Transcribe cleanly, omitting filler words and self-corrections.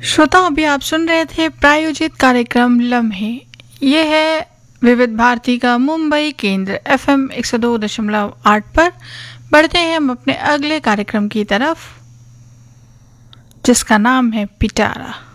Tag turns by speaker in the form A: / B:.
A: श्रोताओं, अभी आप सुन रहे थे प्रायोजित कार्यक्रम लम्हे। ये है विविध भारती का मुंबई केंद्र FM 102.8 पर। बढ़ते हैं हम अपने अगले कार्यक्रम की तरफ, जिसका नाम है पिटारा।